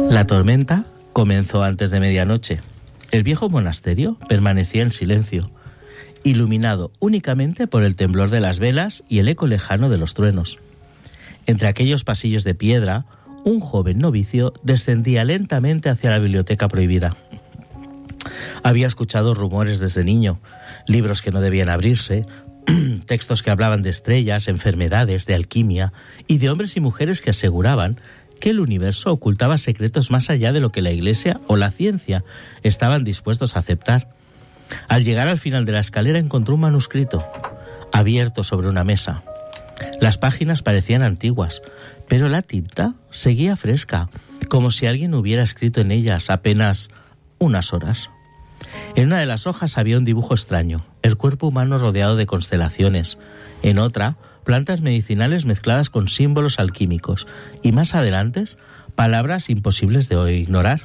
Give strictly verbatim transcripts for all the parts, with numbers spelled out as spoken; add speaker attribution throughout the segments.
Speaker 1: La tormenta comenzó antes de medianoche. El viejo monasterio permanecía en silencio, iluminado únicamente por el temblor de las velas y el eco lejano de los truenos. Entre aquellos pasillos de piedra, un joven novicio descendía lentamente hacia la biblioteca prohibida. Había escuchado rumores desde niño, libros que no debían abrirse, textos que hablaban de estrellas, enfermedades, de alquimia y de hombres y mujeres que aseguraban que el universo ocultaba secretos más allá de lo que la Iglesia o la ciencia estaban dispuestos a aceptar. Al llegar al final de la escalera encontró un manuscrito, abierto sobre una mesa. Las páginas parecían antiguas, pero la tinta seguía fresca, como si alguien hubiera escrito en ellas apenas unas horas. En una de las hojas había un dibujo extraño, el cuerpo humano rodeado de constelaciones. En otra, plantas medicinales mezcladas con símbolos alquímicos. Y más adelante, palabras imposibles de ignorar.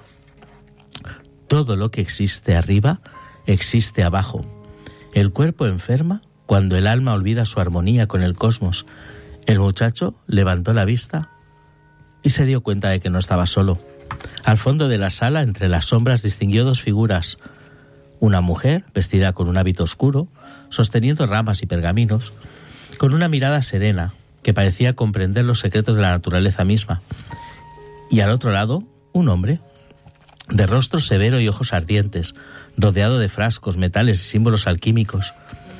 Speaker 1: Todo lo que existe arriba existe abajo. El cuerpo enferma cuando el alma olvida su armonía con el cosmos. El muchacho levantó la vista y se dio cuenta de que no estaba solo. Al fondo de la sala, entre las sombras, distinguió dos figuras. Una mujer, vestida con un hábito oscuro, sosteniendo ramas y pergaminos, con una mirada serena que parecía comprender los secretos de la naturaleza misma. Y al otro lado, un hombre, de rostro severo y ojos ardientes, rodeado de frascos, metales y símbolos alquímicos.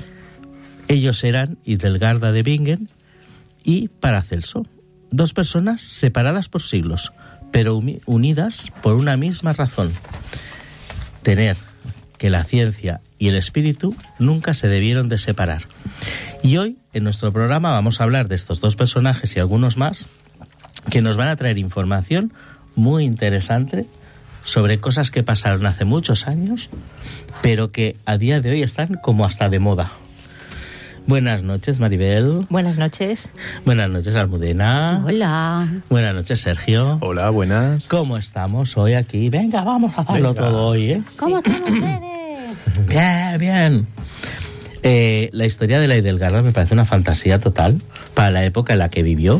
Speaker 1: Ellos eran Hildegarda de Bingen y Paracelso, dos personas separadas por siglos, pero unidas por una misma razón: tener que la ciencia y el espíritu nunca se debieron de separar. Y hoy, en nuestro programa, vamos a hablar de estos dos personajes y algunos más que nos van a traer información muy interesante sobre cosas que pasaron hace muchos años, pero que a día de hoy están como hasta de moda. Buenas noches, Maribel.
Speaker 2: Buenas noches.
Speaker 1: Buenas noches, Almudena.
Speaker 2: Hola.
Speaker 1: Buenas noches, Sergio.
Speaker 3: Hola, buenas.
Speaker 1: ¿Cómo estamos hoy aquí? Venga, vamos a darlo Venga. todo hoy, ¿eh?
Speaker 2: ¿Cómo están ustedes?
Speaker 1: Bien, bien. Eh, la historia de la Hildegarda me parece una fantasía total para la época en la que vivió.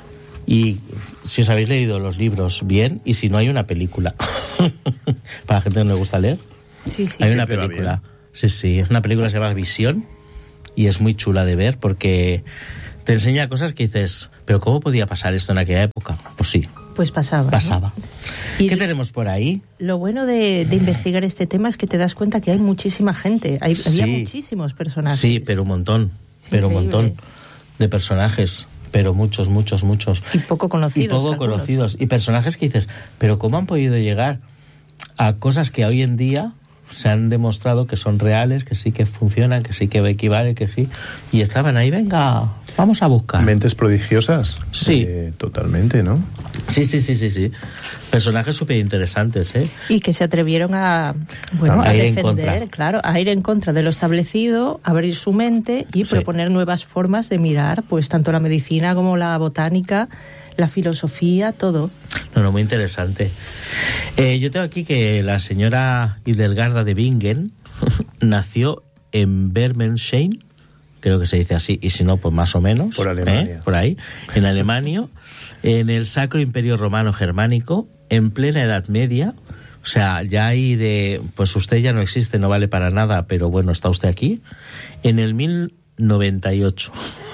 Speaker 1: Y si os habéis leído los libros, bien, y si no, hay una película. Para la gente que no le gusta leer.
Speaker 2: Sí, sí.
Speaker 1: Hay una película. Sí, sí, es una película que se llama Visión y es muy chula de ver porque te enseña cosas que dices, pero ¿cómo podía pasar esto en aquella época? Pues sí.
Speaker 2: Pues pasaba.
Speaker 1: Pasaba.
Speaker 2: ¿No?
Speaker 1: ¿Qué tenemos por ahí?
Speaker 2: Lo bueno de, de investigar este tema es que te das cuenta que hay muchísima gente. Hay,
Speaker 1: sí.
Speaker 2: Había muchísimos personajes.
Speaker 1: Sí, pero un montón. Es pero increíble. Un montón de personajes. Pero muchos, muchos, muchos.
Speaker 2: Y poco conocidos.
Speaker 1: Y poco
Speaker 2: algunos.
Speaker 1: conocidos. Y personajes que dices, pero ¿cómo han podido llegar a cosas que hoy en día se han demostrado que son reales, que sí que funcionan, que sí que equivalen, que sí? Y estaban ahí, venga, vamos a buscar.
Speaker 3: Mentes prodigiosas.
Speaker 1: Sí.
Speaker 3: Eh, totalmente, ¿no?
Speaker 1: Sí, sí, sí, sí, sí. Personajes súper interesantes, ¿eh?
Speaker 2: Y que se atrevieron a, bueno, a, a defender, claro, a ir en contra de lo establecido, abrir su mente y sí. proponer nuevas formas de mirar, pues tanto la medicina como la botánica, la filosofía, todo.
Speaker 1: No, no, muy interesante. Eh, yo tengo aquí que la señora Hildegarda de Bingen nació en Bermensheim, creo que se dice así, y si no, pues más o menos.
Speaker 3: Por Alemania.
Speaker 1: ¿eh? Por ahí, en Alemania, en el Sacro Imperio Romano Germánico, en plena Edad Media. O sea, ya ahí de, pues usted ya no existe, no vale para nada, pero bueno, está usted aquí. En el mil noventa y ocho,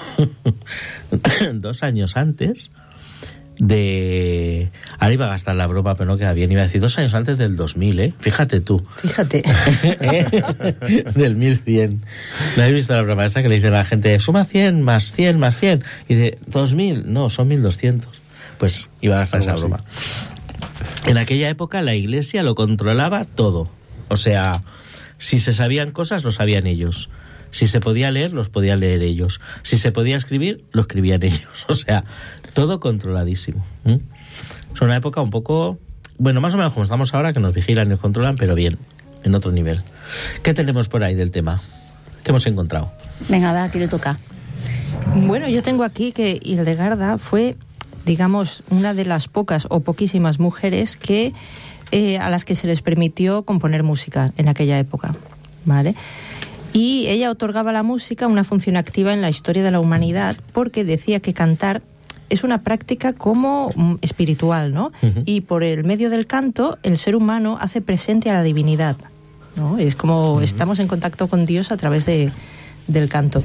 Speaker 1: dos años antes de... Ahora iba a gastar la broma, pero no queda bien. Iba a decir dos años antes del dos mil, ¿eh? Fíjate tú.
Speaker 2: Fíjate.
Speaker 1: ¿Eh? Del mil cien. ¿No habéis visto la broma esta que le dice a la gente, suma cien más cien más cien? Y de dos mil, no, son mil doscientos. Pues iba a gastar esa broma. En aquella época la Iglesia lo controlaba todo. O sea, si se sabían cosas, lo sabían ellos. Si se podía leer, los podían leer ellos. Si se podía escribir, lo escribían ellos. O sea, todo controladísimo. ¿Mm? Es una época un poco... Bueno, más o menos como estamos ahora, que nos vigilan y nos controlan, pero bien, en otro nivel. ¿Qué tenemos por ahí del tema? ¿Qué hemos encontrado?
Speaker 4: Venga, va, aquí le toca.
Speaker 2: Bueno, yo tengo aquí que Hildegarda fue, digamos, una de las pocas o poquísimas mujeres que eh, a las que se les permitió componer música en aquella época, ¿vale? Y ella otorgaba a la música una función activa en la historia de la humanidad porque decía que cantar es una práctica como mm, espiritual, ¿no?
Speaker 1: Ujú.
Speaker 2: Y por el medio del canto, el ser humano hace presente a la divinidad, ¿no? Es como estamos en contacto con Dios a través de, del canto.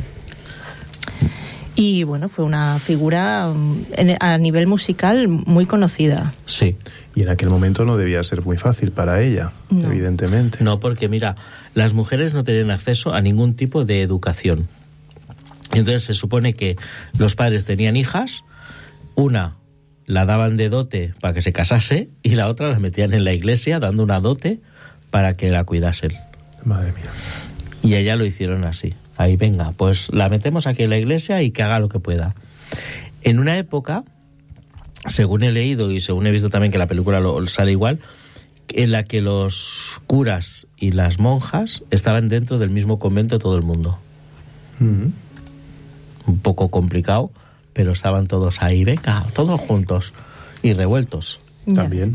Speaker 2: Y bueno, fue una figura mm, en- a nivel musical muy conocida.
Speaker 1: Sí.
Speaker 3: Y en aquel momento no debía ser muy fácil para ella,
Speaker 2: No.
Speaker 3: evidentemente.
Speaker 1: No, porque mira, las mujeres no tenían acceso a ningún tipo de educación. Entonces se supone que los padres tenían hijas, una la daban de dote para que se casase y la otra la metían en la iglesia dando una dote para que la cuidasen.
Speaker 3: Madre mía.
Speaker 1: Y a ella lo hicieron así. Ahí, venga, pues la metemos aquí en la iglesia y que haga lo que pueda. En una época, según he leído y según he visto también que la película lo, sale igual, en la que los curas y las monjas estaban dentro del mismo convento de todo el mundo.
Speaker 3: Ujú.
Speaker 1: Un poco complicado, pero estaban todos ahí, venga, todos juntos y revueltos.
Speaker 2: Ya.
Speaker 3: También.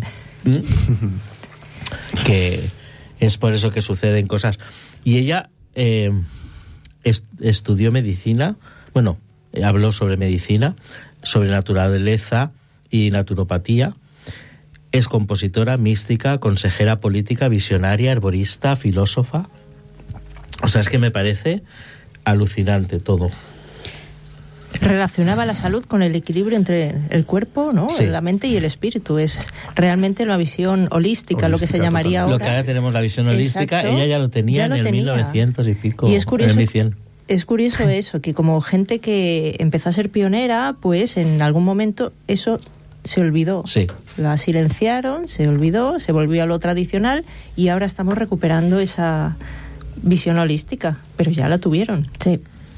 Speaker 1: Que es por eso que suceden cosas. Y ella eh, est- estudió medicina, bueno, eh, habló sobre medicina, sobre naturaleza y naturopatía. Es compositora, mística, consejera política, visionaria, herborista, filósofa. O sea, es que me parece alucinante todo.
Speaker 2: Relacionaba la salud con el equilibrio entre el cuerpo, ¿no?
Speaker 1: Sí.
Speaker 2: La mente y el espíritu. Es realmente una visión holística, lo que se
Speaker 3: Holística,
Speaker 2: llamaría
Speaker 3: totalmente.
Speaker 1: Lo que
Speaker 2: ahora.
Speaker 1: ahora tenemos la visión holística,
Speaker 2: Exacto.
Speaker 1: ella ya lo tenía
Speaker 2: Ya
Speaker 1: en
Speaker 2: lo
Speaker 1: el
Speaker 2: tenía.
Speaker 1: mil novecientos y pico,
Speaker 2: Y es curioso,
Speaker 1: en el mil cien.
Speaker 2: es curioso eso, que como gente que empezó a ser pionera, pues en algún momento eso se olvidó.
Speaker 1: Sí.
Speaker 2: La silenciaron, se olvidó, se volvió a lo tradicional y ahora estamos recuperando esa visión holística, pero ya la tuvieron.
Speaker 4: Sí.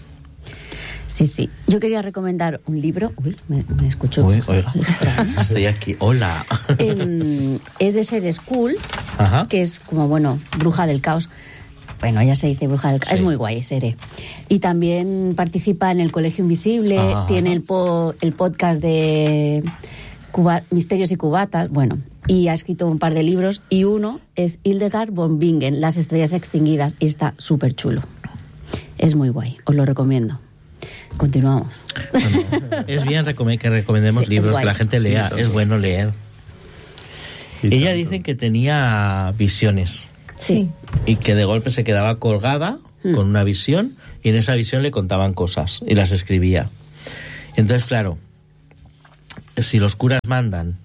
Speaker 4: Sí, sí. Yo quería recomendar un libro. Uy, me, me escucho.
Speaker 1: Uy, oiga,
Speaker 4: extraño.
Speaker 1: estoy aquí. Hola.
Speaker 4: Em, es de Ser School,
Speaker 1: Ajá.
Speaker 4: que es como, bueno, bruja del caos. Bueno, ya se dice bruja del caos.
Speaker 1: Sí.
Speaker 4: Es muy guay, Sere. Y también participa en el Colegio Invisible,
Speaker 1: Ajá.
Speaker 4: tiene el, po- el podcast de Cuba- Misterios y Cubatas, bueno, y ha escrito un par de libros, y uno es Hildegard von Bingen, Las estrellas extinguidas, y está súper chulo. Es muy guay, os lo recomiendo. Continuamos.
Speaker 1: Bueno, es bien recome- que recomendemos
Speaker 4: Sí, es
Speaker 1: libros,
Speaker 4: guay.
Speaker 1: que la gente lea,
Speaker 3: Sí,
Speaker 1: es bueno leer.
Speaker 3: Y
Speaker 1: Ella
Speaker 3: tanto.
Speaker 1: dice que tenía visiones
Speaker 4: Sí.
Speaker 1: y que de golpe se quedaba colgada
Speaker 4: Hmm.
Speaker 1: con una visión y en esa visión le contaban cosas y las escribía. Entonces, claro, si los curas mandan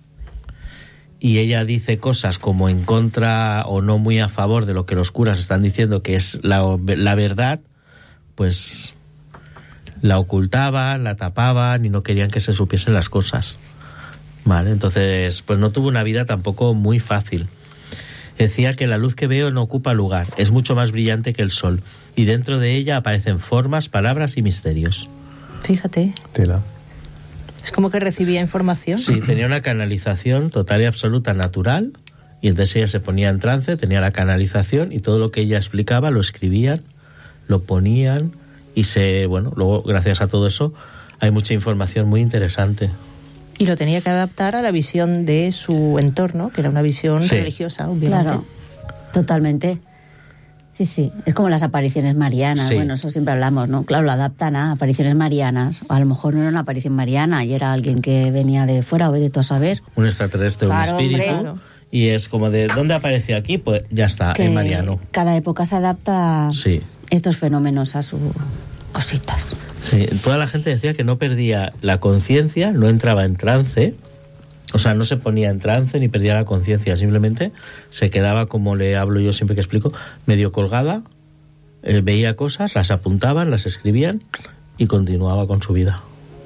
Speaker 1: y ella dice cosas como en contra o no muy a favor de lo que los curas están diciendo que es la, la verdad, pues la ocultaban, la tapaban y no querían que se supiesen las cosas. Vale, entonces, pues no tuvo una vida tampoco muy fácil. Decía que la luz que veo no ocupa lugar, es mucho más brillante que el sol, y dentro de ella aparecen formas, palabras y misterios.
Speaker 2: Fíjate,
Speaker 3: Tela.
Speaker 2: es como que recibía información.
Speaker 1: Sí, tenía una canalización total y absoluta natural, y entonces ella se ponía en trance, tenía la canalización, y todo lo que ella explicaba lo escribían, lo ponían, y se, bueno, luego gracias a todo eso hay mucha información muy interesante.
Speaker 2: Y lo tenía que adaptar a la visión de su entorno, que era una visión
Speaker 1: Sí.
Speaker 2: religiosa, obviamente.
Speaker 4: Claro, totalmente. Sí, sí. Es como las apariciones marianas.
Speaker 1: Sí.
Speaker 4: Bueno, eso siempre hablamos, ¿no? Claro, lo adaptan a apariciones marianas. O a lo mejor no era una aparición mariana y era alguien que venía de fuera o de todo a saber.
Speaker 1: Un extraterrestre,
Speaker 4: Claro,
Speaker 1: un espíritu,
Speaker 4: hombre.
Speaker 2: Claro.
Speaker 1: y es como de, ¿dónde apareció aquí? Pues ya está,
Speaker 4: Que
Speaker 1: en Mariano.
Speaker 4: cada época se adapta
Speaker 1: Sí.
Speaker 4: estos fenómenos a sus cositas.
Speaker 1: Sí, toda la gente decía que no perdía la conciencia, no entraba en trance, o sea, no se ponía en trance ni perdía la conciencia, simplemente se quedaba, como le hablo yo siempre que explico, medio colgada, eh, veía cosas, las apuntaban, las escribían y continuaba con su vida.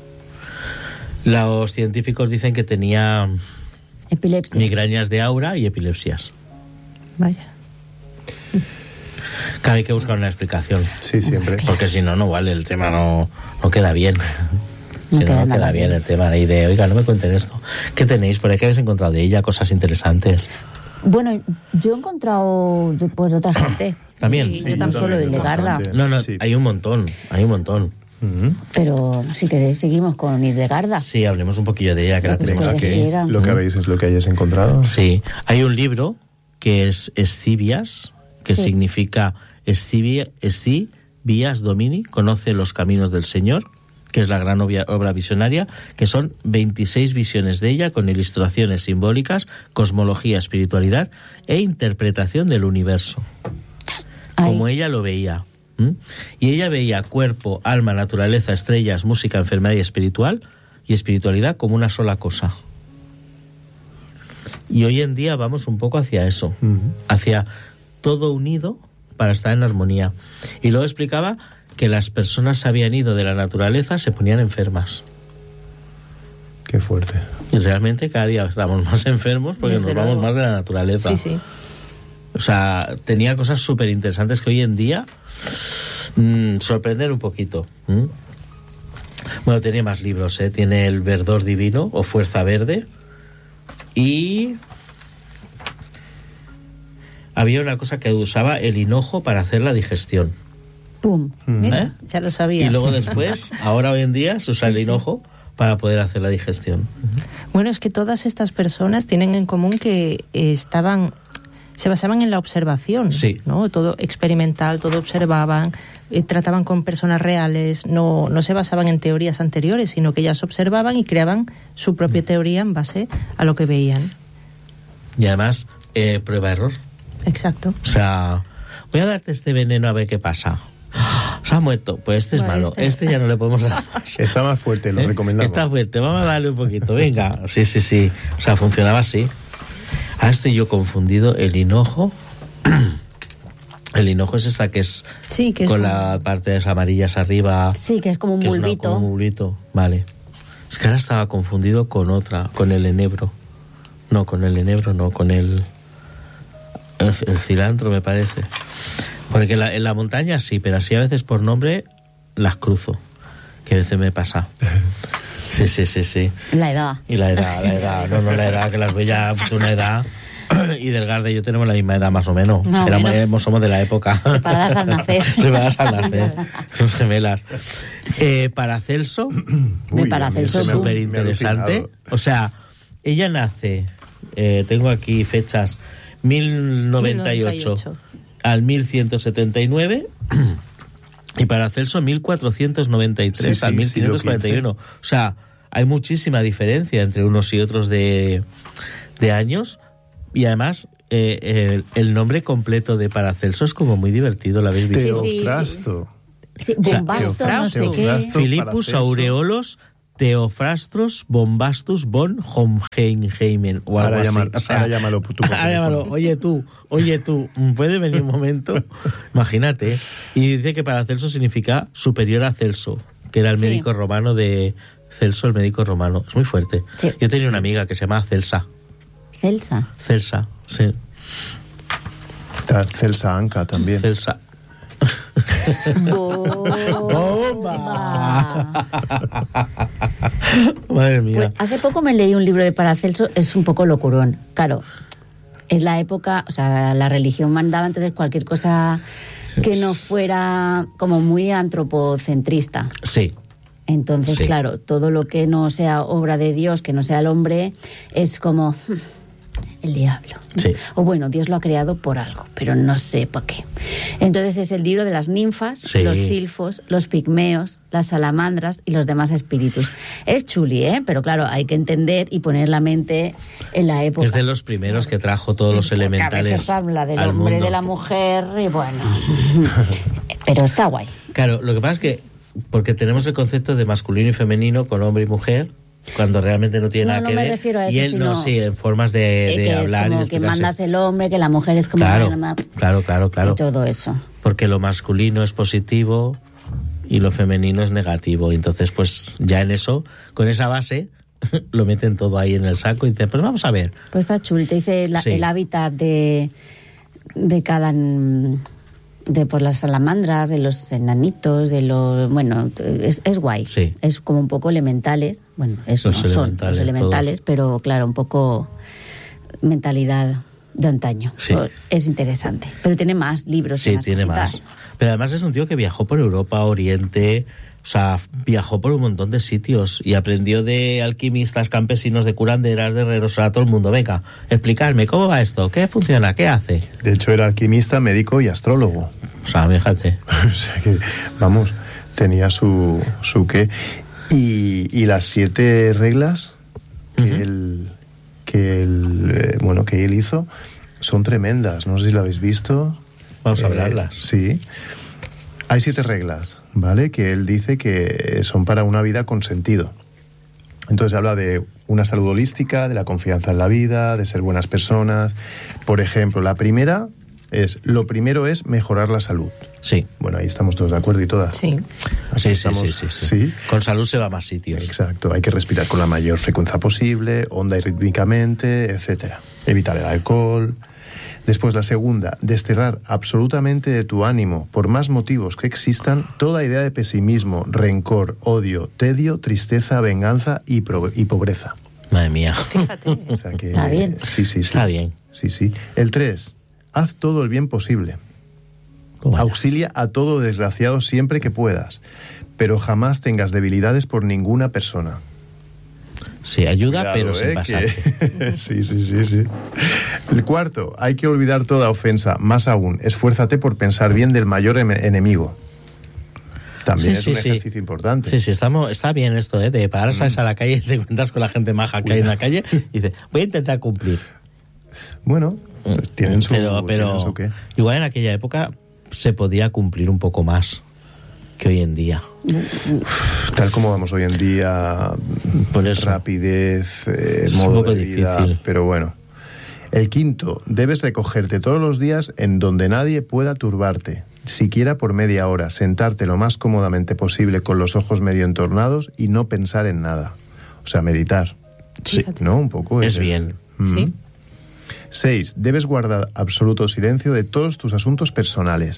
Speaker 1: Los científicos dicen que tenía
Speaker 4: Epilepsia.
Speaker 1: migrañas de aura y epilepsias.
Speaker 2: Vaya.
Speaker 1: Claro, hay que buscar una explicación.
Speaker 3: Sí, siempre.
Speaker 1: Porque si no, no vale, el tema no, no queda bien.
Speaker 4: No
Speaker 1: Si no,
Speaker 4: queda
Speaker 1: no
Speaker 4: nada
Speaker 1: queda bien
Speaker 4: bien.
Speaker 1: el tema ahí de, oiga, no me cuenten esto. ¿Qué tenéis? ¿Por ahí que habéis encontrado de ella? Cosas interesantes.
Speaker 4: Bueno, yo he encontrado pues de otra gente.
Speaker 1: También.
Speaker 4: Sí,
Speaker 1: Sí,
Speaker 4: yo tan
Speaker 3: yo
Speaker 4: solo
Speaker 3: también,
Speaker 4: Hildegarda.
Speaker 3: bastante.
Speaker 1: No, no,
Speaker 3: Sí.
Speaker 1: hay un montón, hay un montón.
Speaker 3: Ujú.
Speaker 4: Pero si queréis seguimos con Hildegarda.
Speaker 1: Sí, hablemos un poquillo de ella, que la
Speaker 4: Lo que
Speaker 1: tenemos
Speaker 4: ustedes
Speaker 1: aquí.
Speaker 4: quieran.
Speaker 3: Lo que habéis es lo que hayáis encontrado.
Speaker 1: Sí, hay un libro que es Escivias, que
Speaker 4: Sí.
Speaker 1: significa Escivia, Esci, Vías Domini, conoce los caminos del Señor, que es la gran obvia, obra visionaria, que son veintiséis visiones de ella con ilustraciones simbólicas, cosmología, espiritualidad e interpretación del universo,
Speaker 4: Ay.
Speaker 1: como ella lo veía. ¿Mm? Y ella veía cuerpo, alma, naturaleza, estrellas, música, enfermedad y espiritual y espiritualidad como una sola cosa. Y hoy en día vamos un poco hacia eso,
Speaker 3: Uh-huh.
Speaker 1: hacia todo unido para estar en armonía. Y luego explicaba que las personas se habían ido de la naturaleza, se ponían enfermas.
Speaker 3: Qué fuerte.
Speaker 1: Y realmente cada día estamos más enfermos porque
Speaker 2: Desde
Speaker 1: nos vamos
Speaker 2: luego.
Speaker 1: más de la naturaleza.
Speaker 2: Sí, sí.
Speaker 1: O sea, tenía cosas súper interesantes que hoy en día mmm, sorprender un poquito. ¿Mm? Bueno, tiene más libros, ¿eh? Tiene El Verdor Divino o Fuerza Verde. Y había una cosa que usaba el hinojo para hacer la digestión.
Speaker 4: Pum.
Speaker 2: Mira,
Speaker 1: ¿Eh?
Speaker 2: ya lo sabía.
Speaker 1: Y luego después, ahora hoy en día, se usa
Speaker 2: Sí,
Speaker 1: el
Speaker 2: sí.
Speaker 1: hinojo para poder hacer la digestión.
Speaker 2: Bueno, es que todas estas personas tienen en común que eh, estaban, se basaban en la observación,
Speaker 1: Sí.
Speaker 2: ¿no? Todo experimental, todo observaban, eh, trataban con personas reales, no, no se basaban en teorías anteriores, sino que ellas observaban y creaban su propia teoría en base a lo que veían.
Speaker 1: Y además, eh, prueba-error.
Speaker 2: Exacto.
Speaker 1: O sea, voy a darte este veneno a ver qué pasa. Se ha muerto. Pues este es
Speaker 2: Vale,
Speaker 1: malo.
Speaker 2: este-
Speaker 1: Este ya no le podemos dar más.
Speaker 3: Está más fuerte, lo
Speaker 1: ¿Eh?
Speaker 3: recomendamos.
Speaker 1: Está fuerte, vamos a darle un poquito. Venga. Sí, sí, sí. O sea, funcionaba así. Ahora estoy yo confundido. El hinojo. El hinojo es esta que es
Speaker 2: Sí, que es
Speaker 1: con
Speaker 2: como-
Speaker 1: las partes amarillas arriba.
Speaker 4: Sí, que es como un
Speaker 1: que es una-
Speaker 4: bulbito.
Speaker 1: como un bulbito. Vale. Es que ahora estaba confundido con otra, con el enebro. No, con el enebro, no, con el. El, el cilantro, me parece. Porque la, en la montaña sí, pero así a veces por nombre las cruzo. Que a veces me pasa. Sí, sí, sí, sí.
Speaker 4: La edad.
Speaker 1: Y la edad, la edad. No, no, la edad, que las veo ya pues, una edad. Y Delgarde y yo tenemos la misma edad más o menos.
Speaker 4: Más o
Speaker 1: Éramos-
Speaker 4: menos.
Speaker 1: somos de la época.
Speaker 4: Separadas al nacer.
Speaker 1: Separadas al nacer. Somos gemelas. Eh, Paracelso,
Speaker 4: Me Paracelso,
Speaker 3: me ha-
Speaker 1: súper
Speaker 3: me ha
Speaker 1: interesante.
Speaker 3: alucinado.
Speaker 1: O sea, ella nace, eh, tengo aquí fechas, mil noventa y ocho
Speaker 2: mil noventa y ocho.
Speaker 1: al mil ciento setenta y nueve y Paracelso mil cuatrocientos noventa y tres
Speaker 3: Sí, sí,
Speaker 1: al mil quinientos cuarenta y uno. O sea, hay muchísima diferencia entre unos y otros de, de años. Y además, eh, el, el nombre completo de Paracelso es como muy divertido, ¿lo habéis visto?
Speaker 4: Sí, sí, sí.
Speaker 3: Teofrasto.
Speaker 4: Sí,
Speaker 1: O sea,
Speaker 4: bombasto, no sé qué.
Speaker 3: Teofrasto.
Speaker 1: Philippus
Speaker 3: Paracelso.
Speaker 1: Aureolos Theophrastos Bombastus von Hohenheimen o algo
Speaker 3: Ahora
Speaker 1: así.
Speaker 3: llama-
Speaker 1: O sea,
Speaker 3: ahora llámalo tú por
Speaker 1: ahora llámalo.
Speaker 3: teléfono.
Speaker 1: Oye tú, oye tú, ¿puede venir un momento? Imagínate. Y dice que Paracelso significa superior a Celso, que era el
Speaker 4: Sí.
Speaker 1: médico romano de Celso, el médico romano. Es muy fuerte.
Speaker 4: Sí.
Speaker 1: Yo tenía una amiga que se llama Celsa.
Speaker 4: Celsa.
Speaker 1: Celsa, sí.
Speaker 3: Está Celsa Anca también.
Speaker 1: Celsa.
Speaker 4: Bomba.
Speaker 1: Madre mía.
Speaker 4: Pues hace poco me leí un libro de Paracelso, es un poco locurón. Claro, es la época, o sea, la religión mandaba, entonces cualquier cosa que no fuera como muy antropocentrista.
Speaker 1: Sí.
Speaker 4: Entonces,
Speaker 1: Sí.
Speaker 4: claro, todo lo que no sea obra de Dios, que no sea el hombre, es como hmm, el diablo.
Speaker 1: Sí.
Speaker 4: O bueno, Dios lo ha creado por algo, pero no sé por qué. Entonces es el libro de las ninfas,
Speaker 1: Sí.
Speaker 4: los silfos, los pigmeos, las salamandras y los demás espíritus. Es chuli, ¿eh? Pero claro, hay que entender y poner la mente en la época.
Speaker 1: Es de los primeros que trajo todos los
Speaker 4: Porque
Speaker 1: elementales
Speaker 4: a veces habla del
Speaker 1: al
Speaker 4: hombre,
Speaker 1: mundo.
Speaker 4: de la mujer, y bueno. Pero está guay.
Speaker 1: Claro, lo que pasa es que porque tenemos el concepto de masculino y femenino con hombre y mujer, cuando realmente no tiene
Speaker 4: No,
Speaker 1: nada
Speaker 4: no
Speaker 1: que
Speaker 4: me
Speaker 1: ver.
Speaker 4: refiero a eso,
Speaker 1: y él no,
Speaker 4: sino-
Speaker 1: sí, en formas de,
Speaker 4: Eh,
Speaker 1: de
Speaker 4: que
Speaker 1: hablar
Speaker 4: es
Speaker 1: y de
Speaker 4: como que
Speaker 1: explicarse.
Speaker 4: mandas el hombre, que la mujer es como
Speaker 1: Claro,
Speaker 4: la ma-
Speaker 1: claro, claro, claro.
Speaker 4: y todo eso.
Speaker 1: Porque lo masculino es positivo y lo femenino es negativo. Y entonces, pues ya en eso, con esa base, lo meten todo ahí en el saco y dicen, pues vamos a ver.
Speaker 4: Pues está chulo. Te dice la-
Speaker 1: Sí.
Speaker 4: el hábitat de, de cada... mm, de por las salamandras, de los enanitos, de los... Bueno, es, es guay.
Speaker 1: Sí.
Speaker 4: Es como un poco elementales. Bueno, eso
Speaker 1: Los
Speaker 4: no son
Speaker 1: elementales,
Speaker 4: los elementales,
Speaker 1: todos.
Speaker 4: pero claro, un poco mentalidad de antaño.
Speaker 1: Sí.
Speaker 4: Es interesante. Pero tiene más libros. y
Speaker 1: Sí,
Speaker 4: más
Speaker 1: tiene
Speaker 4: cositas.
Speaker 1: más. Pero además es un tío que viajó por Europa, Oriente, o sea, viajó por un montón de sitios y aprendió de alquimistas, campesinos, de curanderas, de herreros, a todo el mundo. Venga, explicarme, ¿cómo va esto? ¿Qué funciona? ¿Qué hace?
Speaker 3: De hecho, era alquimista, médico y astrólogo.
Speaker 1: O sea, fíjate.
Speaker 3: O sea que, vamos, tenía su, su qué. Y, y las siete reglas que
Speaker 1: Ujú.
Speaker 3: él, que él, eh, bueno, que él hizo son tremendas. No sé si lo habéis visto.
Speaker 1: Vamos a
Speaker 3: Eh,
Speaker 1: hablarlas.
Speaker 3: Sí. Hay siete reglas, ¿vale? Que él dice que son para una vida con sentido. Entonces habla de una salud holística, de la confianza en la vida, de ser buenas personas. Por ejemplo, la primera es, lo primero es mejorar la salud.
Speaker 1: Sí.
Speaker 3: Bueno, ahí estamos todos de acuerdo y todas.
Speaker 2: Sí.
Speaker 3: Así
Speaker 1: Sí, sí,
Speaker 3: estamos.
Speaker 1: sí, sí, sí.
Speaker 3: Sí.
Speaker 1: Con salud se va a más sitios.
Speaker 3: Exacto, hay que respirar con la mayor frecuencia posible, honda y rítmicamente, etcétera. Evitar el alcohol. Después la segunda, desterrar absolutamente de tu ánimo, por más motivos que existan, toda idea de pesimismo, rencor, odio, tedio, tristeza, venganza y, pro- y pobreza.
Speaker 1: Madre mía.
Speaker 2: Fíjate.
Speaker 3: O sea que,
Speaker 4: Está bien.
Speaker 3: Sí, sí, sí.
Speaker 1: Está bien.
Speaker 3: Sí, sí. El tres, haz todo el bien posible.
Speaker 1: Toma ya.
Speaker 3: Auxilia a todo desgraciado siempre que puedas, pero jamás tengas debilidades por ninguna persona.
Speaker 1: Sí, ayuda,
Speaker 3: Cuidado,
Speaker 1: pero sin
Speaker 3: eh,
Speaker 1: pasarte.
Speaker 3: que- sí, sí, sí, sí. El cuarto, hay que olvidar toda ofensa. Más aún, esfuérzate por pensar bien del mayor em- enemigo. También
Speaker 1: Sí,
Speaker 3: es
Speaker 1: sí,
Speaker 3: un
Speaker 1: sí.
Speaker 3: ejercicio importante.
Speaker 1: Sí, sí, estamos, está bien esto, ¿eh? De parar, sales a la calle y te encuentras con la gente maja que hay en la calle y dices, voy a intentar cumplir.
Speaker 3: Bueno, pues tienen su,
Speaker 1: pero pero
Speaker 3: tienen su qué.
Speaker 1: igual en aquella época se podía cumplir un poco más que hoy en día.
Speaker 3: Tal como vamos hoy en día,
Speaker 1: Por eso.
Speaker 3: rapidez, eh,
Speaker 1: Es un
Speaker 3: modo
Speaker 1: poco
Speaker 3: de vida,
Speaker 1: difícil.
Speaker 3: pero bueno. El quinto, debes recogerte todos los días en donde nadie pueda turbarte, siquiera por media hora, sentarte lo más cómodamente posible con los ojos medio entornados y no pensar en nada. O sea, meditar.
Speaker 1: Sí.
Speaker 2: Fíjate.
Speaker 3: ¿No? Un poco.
Speaker 1: Es
Speaker 3: ese-
Speaker 1: bien.
Speaker 3: Mm.
Speaker 2: Sí.
Speaker 3: Seis, debes guardar absoluto silencio de todos tus asuntos personales.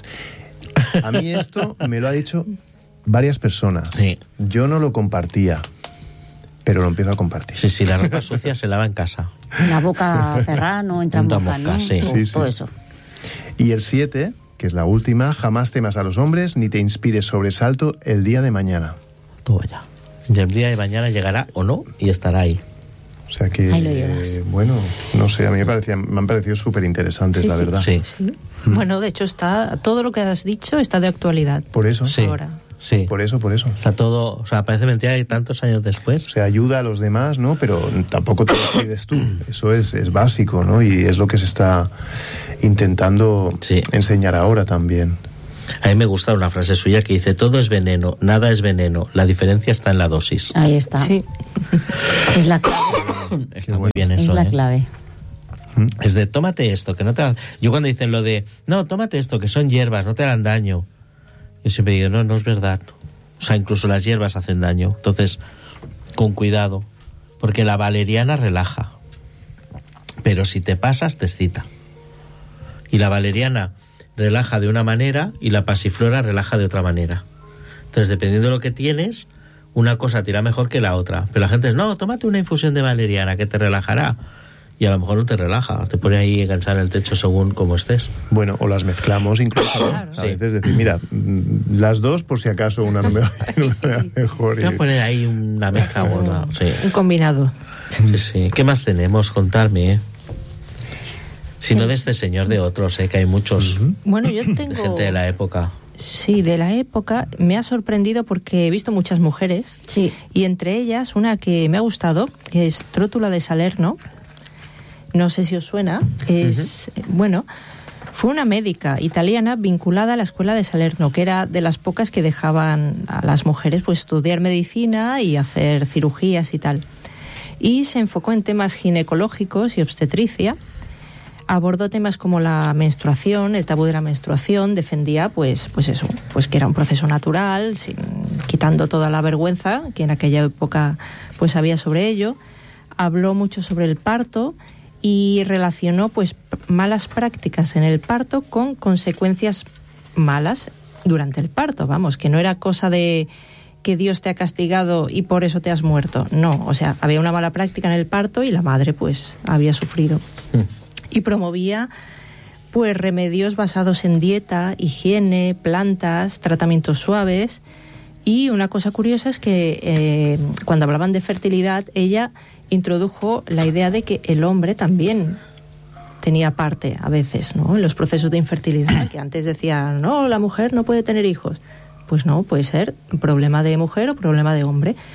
Speaker 3: A mí esto me lo ha dicho varias personas.
Speaker 1: Sí.
Speaker 3: Yo no lo compartía, pero lo empiezo a compartir.
Speaker 1: Sí, sí, la ropa sucia se lava en casa.
Speaker 4: La boca cerrada no entra
Speaker 1: Entra
Speaker 4: mosca,
Speaker 1: mosca,
Speaker 4: ¿no?
Speaker 1: sí.
Speaker 4: Todo,
Speaker 3: Sí, sí.
Speaker 4: todo eso.
Speaker 3: Y el siete, que es la última, jamás temas a los hombres ni te inspires sobresalto el día de mañana.
Speaker 1: Todo ya. Y el día de mañana llegará o no y estará ahí.
Speaker 3: O sea que,
Speaker 4: Ahí lo llevas.
Speaker 3: eh, bueno, no sé, a mí me, parecían, me han parecido súper interesantes,
Speaker 4: Sí,
Speaker 3: la
Speaker 4: sí.
Speaker 3: verdad.
Speaker 1: Sí,
Speaker 2: Sí. Bueno, de hecho, está todo lo que has dicho está de actualidad.
Speaker 3: Por eso,
Speaker 1: sí,
Speaker 2: Ahora.
Speaker 1: sí.
Speaker 3: por eso, por eso.
Speaker 1: Está todo, o sea, parece mentira que tantos años después.
Speaker 3: O sea, ayuda a los demás, ¿no? Pero tampoco te lo pides tú. Eso es, es básico, ¿no? Y es lo que se está intentando
Speaker 1: Sí.
Speaker 3: enseñar ahora también.
Speaker 1: A mí me gusta una frase suya que dice, todo es veneno, nada es veneno, la diferencia está en la dosis.
Speaker 4: Ahí está.
Speaker 2: Sí.
Speaker 4: Es la clave.
Speaker 1: Está muy bien eso,
Speaker 4: es la
Speaker 1: ¿eh?
Speaker 4: clave.
Speaker 1: Es de, tómate esto, que no te... ha-". Yo cuando dicen lo de, no, tómate esto, que son hierbas, no te harán daño. Yo siempre digo, no, no es verdad. O sea, incluso las hierbas hacen daño. Entonces, con cuidado, porque la valeriana relaja. Pero si te pasas, te excita. Y la valeriana relaja de una manera y la pasiflora relaja de otra manera. Entonces, dependiendo de lo que tienes, una cosa te irá mejor que la otra. Pero la gente es, no, tómate una infusión de valeriana que te relajará. Y a lo mejor no te relaja, te pone ahí enganchar en el techo según como estés.
Speaker 3: Bueno, o las mezclamos incluso. ¿no?
Speaker 2: Claro.
Speaker 3: A veces decir, mira, mm, las dos por si acaso una no me va una me va mejor.
Speaker 1: Voy a
Speaker 3: y-
Speaker 1: poner ahí una mezcla gorda. Sí.
Speaker 2: Un combinado.
Speaker 1: Sí, sí. ¿Qué más tenemos? Contarme, ¿eh? Si no de este señor, de otros, ¿eh? Que hay muchos.
Speaker 2: Bueno, yo
Speaker 1: De
Speaker 2: tengo...
Speaker 1: gente de la época.
Speaker 2: Sí, de la época. Me ha sorprendido porque he visto muchas mujeres.
Speaker 4: Sí.
Speaker 2: Y entre ellas, una que me ha gustado, que es Trótula de Salerno. No sé si os suena. Es, bueno, fue una médica italiana vinculada a la escuela de Salerno, que era de las pocas que dejaban a las mujeres pues estudiar medicina y hacer cirugías y tal. Y se enfocó en temas ginecológicos y obstetricia. Abordó temas como la menstruación, el tabú de la menstruación, defendía pues, pues eso, pues que era un proceso natural, sin, quitando toda la vergüenza que en aquella época pues había sobre ello. Habló mucho sobre el parto y relacionó pues p- malas prácticas en el parto con consecuencias malas durante el parto, vamos, que no era cosa de que Dios te ha castigado y por eso te has muerto, no, o sea, había una mala práctica en el parto y la madre pues había sufrido. Y promovía pues remedios basados en dieta, higiene, plantas, tratamientos suaves. Y una cosa curiosa es que eh, cuando hablaban de fertilidad, ella introdujo la idea de que el hombre también tenía parte a veces, ¿no?, en los procesos de infertilidad, que antes decía, no, la mujer no puede tener hijos. Pues no, puede ser problema de mujer o problema de hombre.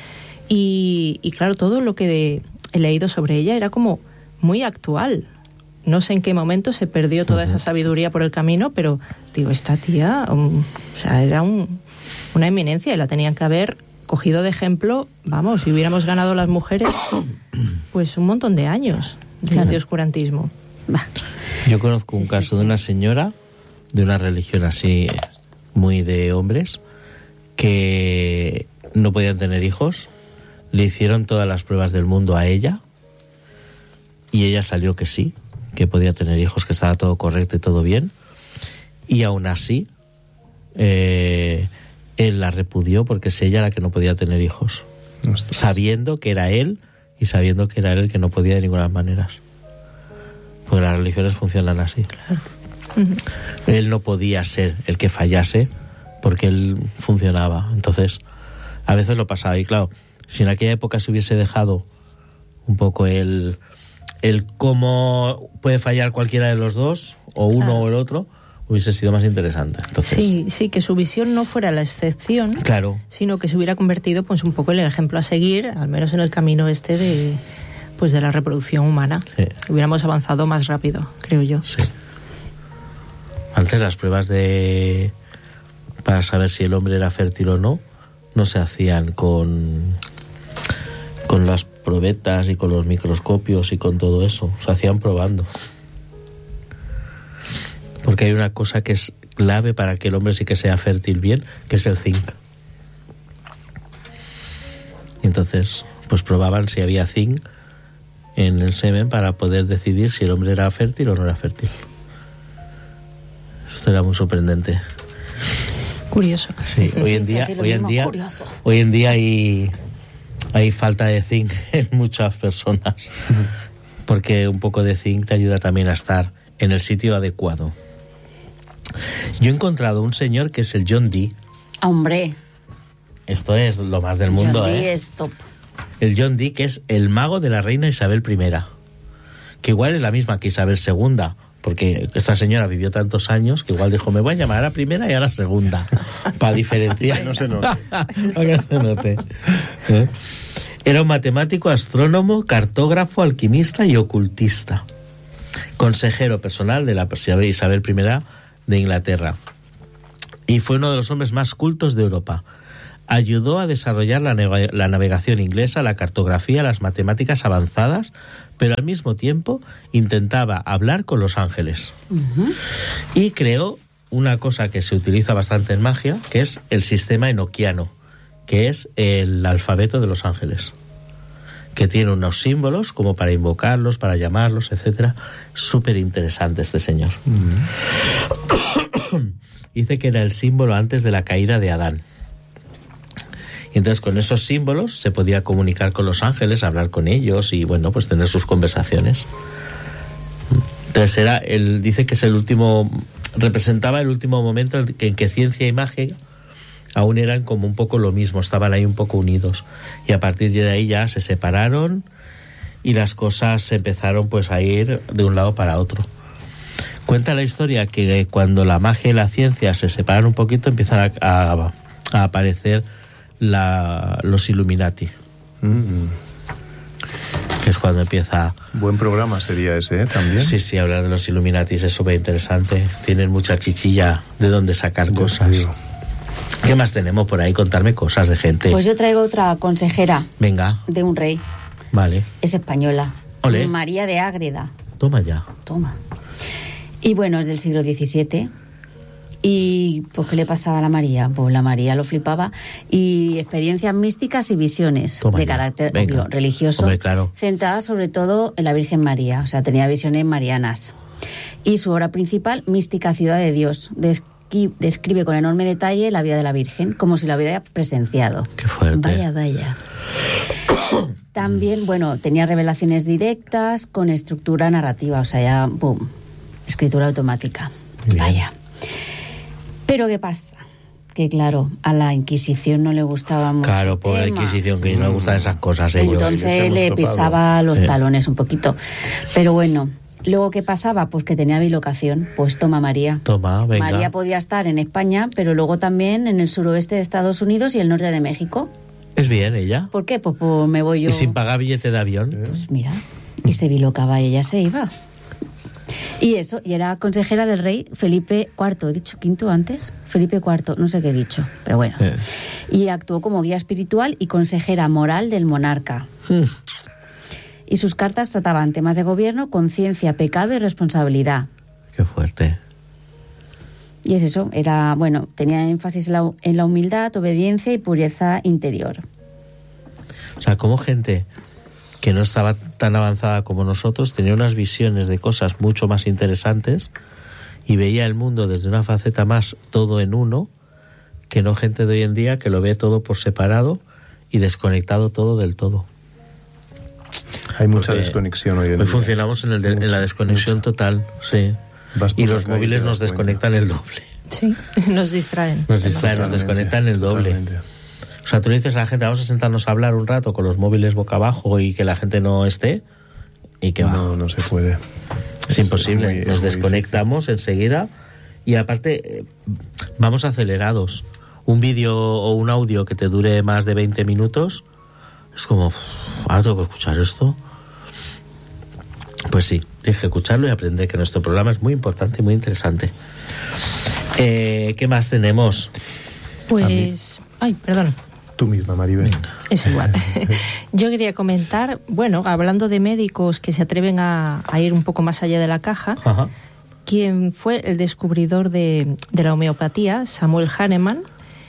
Speaker 2: Y, y claro, todo lo que he leído sobre ella era como muy actual. No sé en qué momento se perdió toda esa sabiduría por el camino, pero digo, esta tía, um, o sea, era un, una eminencia y la tenían que haber cogido de ejemplo. Vamos, si hubiéramos ganado las mujeres, pues un montón de años de, claro. de oscurantismo.
Speaker 4: Bah.
Speaker 1: Yo conozco un
Speaker 4: sí,
Speaker 1: caso
Speaker 4: sí, sí.
Speaker 1: de una señora de una religión así muy de hombres que no podían tener hijos. Le hicieron todas las pruebas del mundo a ella y ella salió que sí, que podía tener hijos, que estaba todo correcto y todo bien, y aún así eh, él la repudió porque es ella la que no podía tener hijos, Ostras. sabiendo que era él y sabiendo que era él el que no podía de ninguna manera, porque las religiones funcionan así.
Speaker 2: Claro.
Speaker 1: Uh-huh. Él no podía ser el que fallase porque él funcionaba. Entonces a veces lo pasaba, y claro, si en aquella época se hubiese dejado un poco el el cómo puede fallar cualquiera de los dos, o uno claro. o el otro, hubiese sido más interesante. Entonces,
Speaker 2: sí, sí, que su visión no fuera la excepción,
Speaker 1: claro.
Speaker 2: sino que se hubiera convertido pues un poco en el ejemplo a seguir, al menos en el camino este de pues de la reproducción humana.
Speaker 1: Sí.
Speaker 2: Hubiéramos avanzado más rápido, creo yo.
Speaker 1: Sí. Antes las pruebas de para saber si el hombre era fértil o no, no se hacían con con las probetas y con los microscopios y con todo eso, se hacían probando. Porque hay una cosa que es clave para que el hombre sí que sea fértil bien, que es el zinc. Y entonces, pues probaban si había zinc en el semen para poder decidir si el hombre era fértil o no era fértil. Esto era muy sorprendente.
Speaker 2: Curioso.
Speaker 1: Sí, sí, hoy en día, hoy en día, curioso. hoy en día hay hay falta de zinc en muchas personas, porque un poco de zinc te ayuda también a estar en el sitio adecuado. Yo he encontrado un señor que es el John Dee.
Speaker 4: Hombre.
Speaker 1: Esto es lo más del mundo,
Speaker 4: John Dee
Speaker 1: ¿eh?
Speaker 4: es top.
Speaker 1: El John Dee, que es el mago de la reina Isabel primera, que igual es la misma que Isabel segunda, porque esta señora vivió tantos años que igual dijo, me voy a llamar a la primera y a la segunda, para diferenciar.
Speaker 3: No se note.
Speaker 1: Para que no se note. ¿Eh? Era un matemático, astrónomo, cartógrafo, alquimista y ocultista. Consejero personal de la Isabel primera de Inglaterra. Y fue uno de los hombres más cultos de Europa. Ayudó a desarrollar la, navega- la navegación inglesa, la cartografía, las matemáticas avanzadas, pero al mismo tiempo intentaba hablar con los ángeles. Uh-huh. Y creó una cosa que se utiliza bastante en magia, que es el sistema enoquiano, que es el alfabeto de los ángeles, que tiene unos símbolos como para invocarlos, para llamarlos, etcétera. Súper interesante este señor. Uh-huh. Dice que era el símbolo antes de la caída de Adán. Y entonces con esos símbolos se podía comunicar con los ángeles, hablar con ellos y bueno, pues tener sus conversaciones. Entonces era el, dice que es el último, representaba el último momento en que, en que ciencia y magia aún eran como un poco lo mismo, estaban ahí un poco unidos. Y a partir de ahí ya se separaron y las cosas se empezaron pues a ir de un lado para otro. Cuenta la historia que cuando la magia y la ciencia se separan un poquito, empiezan a, a, a aparecer la, los Illuminati. Mm. Que es cuando empieza...
Speaker 3: Buen programa sería ese, ¿eh? También.
Speaker 1: Sí, sí, hablar de los Illuminati es súper interesante. Tienen mucha chichilla de dónde sacar
Speaker 3: Yo
Speaker 1: cosas. Digo. ¿Qué más tenemos por ahí? Contarme cosas de gente.
Speaker 4: Pues yo traigo otra consejera.
Speaker 1: Venga.
Speaker 4: De un rey.
Speaker 1: Vale.
Speaker 4: Es española.
Speaker 1: Olé.
Speaker 4: María de Ágreda.
Speaker 1: Toma ya.
Speaker 4: Toma. Y bueno, es del siglo diecisiete. ¿Y pues qué le pasaba a la María? Pues la María lo flipaba. Y experiencias místicas y visiones
Speaker 1: Toma
Speaker 4: de
Speaker 1: ya.
Speaker 4: carácter
Speaker 1: Venga.
Speaker 4: obvio, religioso.
Speaker 1: Hombre, claro.
Speaker 4: Centradas sobre todo en la Virgen María. O sea, tenía visiones marianas. Y su obra principal, Mística Ciudad de Dios. Descri- describe con enorme detalle la vida de la Virgen, como si la hubiera presenciado.
Speaker 1: Qué fuerte.
Speaker 4: Vaya, vaya. También, bueno, tenía revelaciones directas con estructura narrativa. O sea, ya, boom, escritura automática.
Speaker 1: Bien.
Speaker 4: Vaya. Pero ¿qué pasa? Que claro, a la Inquisición no le gustaba mucho.
Speaker 1: Claro, por la Inquisición, que no le gustan esas cosas ellos.
Speaker 4: Entonces le pisaba los sí. talones un poquito. Pero bueno, luego ¿qué pasaba? Pues que tenía bilocación. Pues toma María.
Speaker 1: Toma, venga.
Speaker 4: María podía estar en España, pero luego también en el suroeste de Estados Unidos y el norte de México.
Speaker 1: Es bien ella.
Speaker 4: ¿Por qué? Pues, pues me voy yo...
Speaker 1: Y sin pagar billete de avión.
Speaker 4: Pues mira, y se bilocaba y ella se iba. Y eso, y era consejera del rey Felipe cuarto, ¿he dicho quinto antes? Felipe cuarto, no sé qué he dicho, pero bueno.
Speaker 1: Eh.
Speaker 4: Y actuó como guía espiritual y consejera moral del monarca.
Speaker 1: Mm.
Speaker 4: Y sus cartas trataban temas de gobierno, conciencia, pecado y responsabilidad.
Speaker 1: Qué fuerte.
Speaker 4: Y es eso, era, bueno, tenía énfasis en la, en la humildad, obediencia y pureza interior.
Speaker 1: O sea, como gente que no estaba tan avanzada como nosotros tenía unas visiones de cosas mucho más interesantes y veía el mundo desde una faceta más todo en uno, que no gente de hoy en día que lo ve todo por separado y desconectado todo del todo.
Speaker 3: Hay mucha
Speaker 1: Porque
Speaker 3: desconexión hoy en
Speaker 1: hoy
Speaker 3: día.
Speaker 1: funcionamos en, el de,
Speaker 3: Mucha,
Speaker 1: en la desconexión
Speaker 3: mucha.
Speaker 1: total, sí.
Speaker 3: Vas por
Speaker 1: Y
Speaker 3: la
Speaker 1: los
Speaker 3: calle y
Speaker 1: móviles
Speaker 3: te das
Speaker 1: nos
Speaker 3: cuenta.
Speaker 1: desconectan el doble.
Speaker 2: Sí, nos distraen.
Speaker 1: Nos distraen, nos
Speaker 3: Totalmente,
Speaker 1: desconectan el doble.
Speaker 3: totalmente.
Speaker 1: O sea, tú le dices a la gente, vamos a sentarnos a hablar un rato con los móviles boca abajo y que la gente no esté, y que va.
Speaker 3: No, no se puede.
Speaker 1: Es imposible.
Speaker 3: muy- es
Speaker 1: Nos
Speaker 3: muy
Speaker 1: desconectamos enseguida y aparte eh, vamos acelerados. Un vídeo o un audio que te dure más de veinte minutos es como, "Uf, ahora tengo que escuchar esto". Pues sí, tienes que escucharlo y aprender que nuestro programa es muy importante y muy interesante. Eh, ¿Qué más tenemos?
Speaker 2: Pues... Ay, perdón.
Speaker 3: Tú misma, Maribel.
Speaker 2: Es igual. Yo quería comentar, bueno, hablando de médicos que se atreven a, a ir un poco más allá de la caja,
Speaker 1: Ajá.
Speaker 2: quien fue el descubridor de, de la homeopatía, Samuel Hahnemann,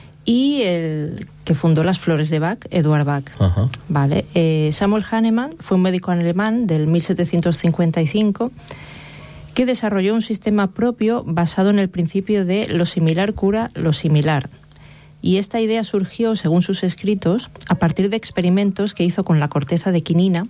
Speaker 2: y el que fundó las flores de Bach, Eduard Bach.
Speaker 1: Ajá.
Speaker 2: Vale. Eh, Samuel Hahnemann fue un médico alemán del mil setecientos cincuenta y cinco que desarrolló un sistema propio basado en el principio de lo similar cura lo similar. Y esta idea surgió, según sus escritos, a partir de experimentos que hizo con la corteza de quinina,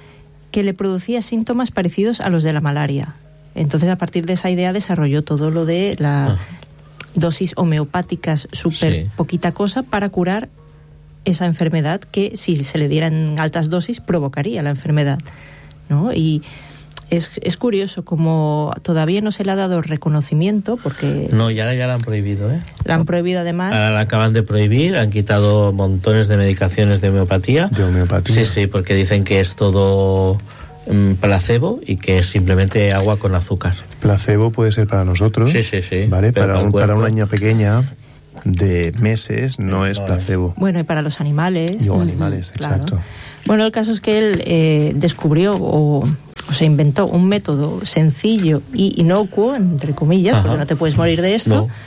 Speaker 2: que le producía síntomas parecidos a los de la malaria. Entonces, a partir de esa idea, desarrolló todo lo de las
Speaker 1: Ah.
Speaker 2: dosis homeopáticas, súper
Speaker 1: Sí.
Speaker 2: poquita cosa, para curar esa enfermedad que, si se le dieran altas dosis, provocaría la enfermedad, ¿no? Y es, es curioso como todavía no se le ha dado reconocimiento, porque
Speaker 1: No, ya, ya la han prohibido, ¿eh?
Speaker 2: la han prohibido además.
Speaker 1: Ahora la acaban de prohibir, han quitado montones de medicaciones de homeopatía.
Speaker 3: De homeopatía.
Speaker 1: Sí, sí, porque dicen que es todo mm, placebo y que es simplemente agua con azúcar.
Speaker 3: Placebo puede ser para nosotros.
Speaker 1: Sí, sí, sí.
Speaker 3: ¿Vale?
Speaker 1: Pero
Speaker 3: Para,
Speaker 1: para el
Speaker 3: un, para
Speaker 1: cuerpo.
Speaker 3: una niña pequeña de meses no
Speaker 1: No,
Speaker 3: es
Speaker 1: no.
Speaker 3: placebo.
Speaker 2: Bueno, y para los animales.
Speaker 3: Y o
Speaker 2: Ujú,
Speaker 3: animales,
Speaker 2: claro.
Speaker 3: exacto.
Speaker 2: Bueno, el caso es que él eh, descubrió o, o se inventó un método sencillo y inocuo, entre comillas,
Speaker 1: Ajá.
Speaker 2: porque no te puedes morir de esto,
Speaker 1: No.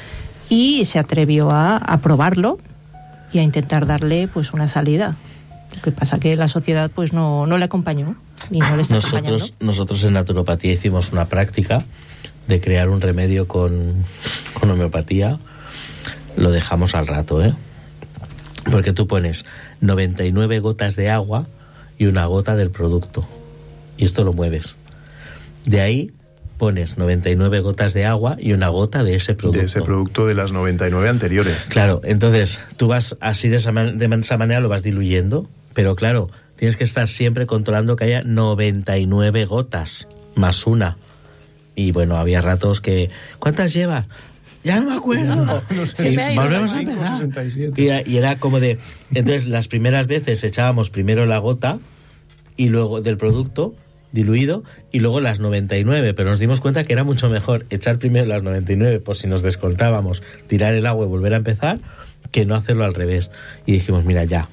Speaker 2: y se atrevió a, a probarlo y a intentar darle pues una salida. Lo que pasa que la sociedad pues no, no le acompañó y no le está acompañando.
Speaker 1: Nosotros, nosotros en naturopatía hicimos una práctica de crear un remedio con, con homeopatía. Lo dejamos al rato, ¿eh? Porque tú pones noventa y nueve gotas de agua y una gota del producto. Y esto lo mueves. De ahí pones noventa y nueve gotas de agua y una gota de ese producto.
Speaker 3: De ese producto de las noventa y nueve anteriores.
Speaker 1: Claro, entonces tú vas así de esa, man- de esa manera lo vas diluyendo, pero claro, tienes que estar siempre controlando que haya noventa y nueve gotas más una. Y bueno, había ratos que... ¿Cuántas llevas? Ya no me acuerdo.
Speaker 2: Se
Speaker 1: Y
Speaker 2: me ha ido.
Speaker 1: volvemos a
Speaker 3: sesenta y cinco,
Speaker 1: empezar.
Speaker 3: sesenta y siete.
Speaker 1: Y era, y era como de... Entonces, las primeras veces echábamos primero la gota y luego del producto diluido y luego las noventa y nueve, pero nos dimos cuenta que era mucho mejor echar primero las noventa y nueve por si nos descontábamos, tirar el agua y volver a empezar, que no hacerlo al revés. Y dijimos, mira, ya.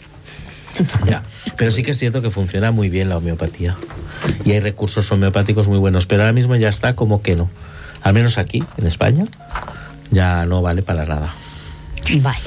Speaker 1: Ya. Pero sí que es cierto que funciona muy bien la homeopatía. Y hay recursos homeopáticos muy buenos, pero ahora mismo ya está como que no. Al menos aquí, en España, ya no vale para nada.
Speaker 4: Vaya.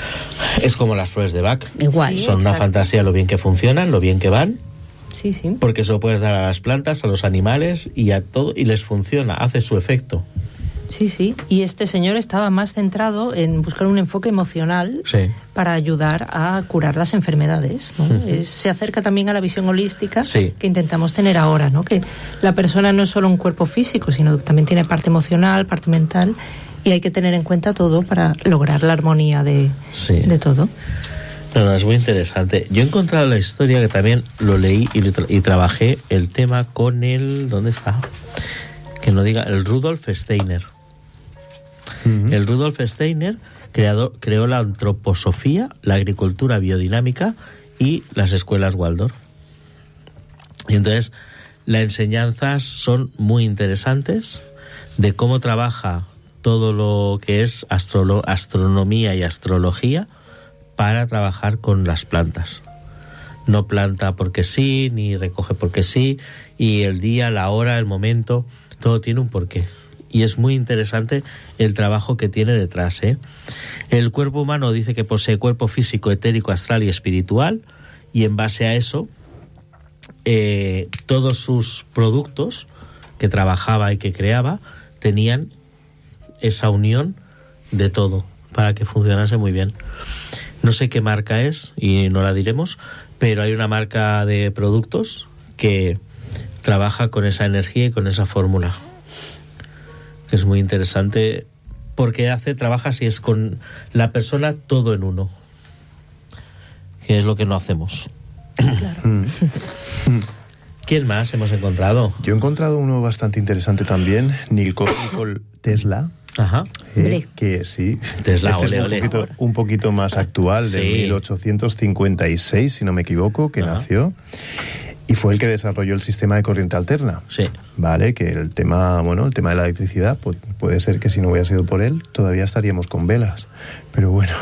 Speaker 1: Es como las flores de Bach.
Speaker 4: Igual.
Speaker 2: Sí,
Speaker 1: Son una
Speaker 2: exacto.
Speaker 1: fantasía lo bien que funcionan, lo bien que van,
Speaker 2: Sí, sí.
Speaker 1: porque eso lo puedes dar a las plantas, a los animales y a todo, y les funciona, hace su efecto.
Speaker 2: Sí, sí. Y este señor estaba más centrado en buscar un enfoque emocional
Speaker 1: Sí.
Speaker 2: para ayudar a curar las enfermedades, ¿no? Es- se acerca también a la visión holística
Speaker 1: Sí.
Speaker 2: que intentamos tener ahora, ¿no? Que la persona no es solo un cuerpo físico, sino también tiene parte emocional, parte mental, y hay que tener en cuenta todo para lograr la armonía de,
Speaker 1: Sí.
Speaker 2: de todo.
Speaker 1: No, no, es muy interesante. Yo he encontrado la historia que también lo leí y, lo tra- y trabajé el tema con el... ¿Dónde está? Que no diga, el Rudolf Steiner.
Speaker 3: Ujú.
Speaker 1: El Rudolf Steiner, Creado, creó la antroposofía, la agricultura biodinámica y las escuelas Waldorf. Y entonces las enseñanzas son muy interesantes de cómo trabaja todo lo que es astrolo- astronomía y astrología para trabajar con las plantas. No planta porque sí, ni recoge porque sí, y el día, la hora, el momento, todo tiene un porqué. Y es muy interesante el trabajo que tiene detrás, ¿eh? El cuerpo humano dice que posee cuerpo físico, etérico, astral y espiritual, y en base a eso, eh, todos sus productos que trabajaba y que creaba tenían esa unión de todo para que funcionase muy bien. No sé qué marca es y no la diremos, pero hay una marca de productos que trabaja con esa energía y con esa fórmula. Es muy interesante porque hace, trabaja si es con la persona todo en uno, que es lo que no hacemos.
Speaker 2: Claro.
Speaker 1: ¿Quién más hemos encontrado?
Speaker 3: Yo he encontrado uno bastante interesante también, Nikola Tesla.
Speaker 1: Ajá.
Speaker 3: Eh, que sí,
Speaker 1: Tesla,
Speaker 3: este
Speaker 1: ole,
Speaker 3: es un,
Speaker 1: ole.
Speaker 3: Poquito, un poquito más actual, de
Speaker 1: Sí.
Speaker 3: mil ochocientos cincuenta y seis, si no me equivoco, que
Speaker 1: Ajá.
Speaker 3: nació, y fue el que desarrolló el sistema de corriente alterna.
Speaker 1: Sí.
Speaker 3: Vale, que el tema, bueno, el tema de la electricidad, pues, puede ser que si no hubiera sido por él, todavía estaríamos con velas. Pero bueno.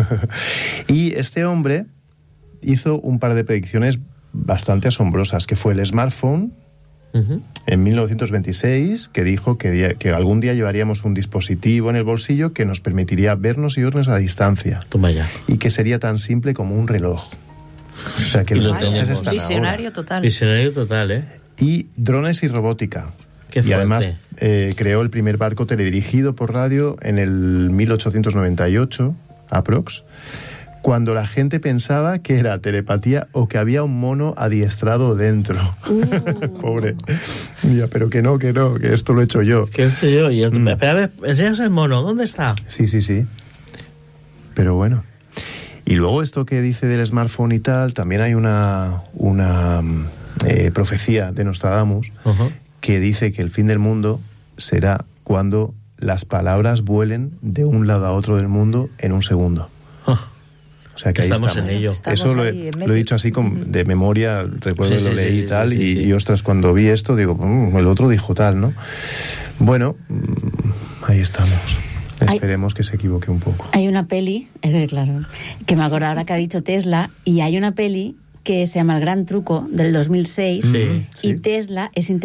Speaker 3: Y este hombre hizo un par de predicciones bastante asombrosas, que fue el smartphone
Speaker 1: Uh-huh.
Speaker 3: en mil novecientos veintiséis, que dijo que, día, que algún día llevaríamos un dispositivo en el bolsillo que nos permitiría vernos y oírnos a distancia,
Speaker 1: Toma ya.
Speaker 3: y que sería tan simple como un reloj. O sea, que
Speaker 1: Y lo
Speaker 3: los relojes
Speaker 1: tenemos.
Speaker 3: están
Speaker 2: Visionario
Speaker 3: ahora.
Speaker 2: total.
Speaker 1: Visionario total, ¿eh?
Speaker 3: Y drones y robótica.
Speaker 1: Qué
Speaker 3: y
Speaker 1: fuerte.
Speaker 3: además eh, creó el primer barco teledirigido por radio en el mil ochocientos noventa y ocho, aprox, cuando la gente pensaba que era telepatía o que había un mono adiestrado dentro.
Speaker 2: Uh.
Speaker 3: Pobre. Ya, pero que no, que no, que esto lo he hecho yo.
Speaker 1: ¿Qué he hecho yo? Y yo
Speaker 3: Mm.
Speaker 1: Espera, a ver, enséñanos el mono, ¿dónde está?
Speaker 3: Sí, sí, sí. Pero bueno. Y luego esto que dice del smartphone y tal, también hay una, una eh, profecía de Nostradamus
Speaker 1: Uh-huh.
Speaker 3: que dice que el fin del mundo será cuando las palabras vuelen de un lado a otro del mundo en un segundo.
Speaker 1: Ah,
Speaker 3: O sea que ahí
Speaker 1: Estamos
Speaker 3: estamos.
Speaker 1: en ello.
Speaker 2: Estamos
Speaker 3: Eso lo
Speaker 2: ahí
Speaker 3: he,
Speaker 2: en
Speaker 3: lo he
Speaker 2: medio.
Speaker 3: dicho así con, de memoria, recuerdo
Speaker 1: Sí,
Speaker 3: que lo
Speaker 1: sí,
Speaker 3: leí
Speaker 1: sí,
Speaker 3: y
Speaker 1: sí,
Speaker 3: tal,
Speaker 1: sí,
Speaker 3: y,
Speaker 1: sí.
Speaker 3: y ostras, cuando vi esto digo, "Mm, el otro dijo tal, ¿no?". Bueno, mm, ahí estamos.
Speaker 4: Ay.
Speaker 3: Esperemos que se equivoque un poco.
Speaker 4: Hay una peli, eh, claro, que me acuerdo ahora que ha dicho Tesla, y hay una peli que se llama El Gran Truco, del dos mil seis,
Speaker 1: Sí,
Speaker 4: y
Speaker 3: sí.
Speaker 4: Tesla es